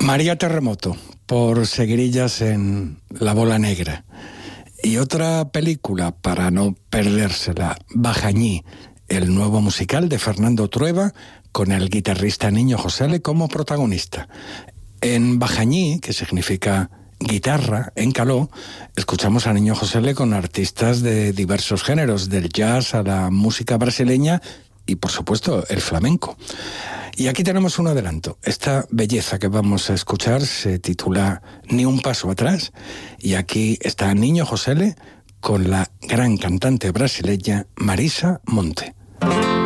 María Terremoto, por Seguirillas en La Bola Negra. Y otra película para no perdérsela, Bajañí, el nuevo musical de Fernando Trueba, con el guitarrista Niño Josele como protagonista. En Bajañí, que significa guitarra en caló, escuchamos a Niño Josele con artistas de diversos géneros, del jazz a la música brasileña y, por supuesto, el flamenco. Y aquí tenemos un adelanto. Esta belleza que vamos a escuchar se titula Ni un paso atrás, y aquí está Niño Josele con la gran cantante brasileña Marisa Monte.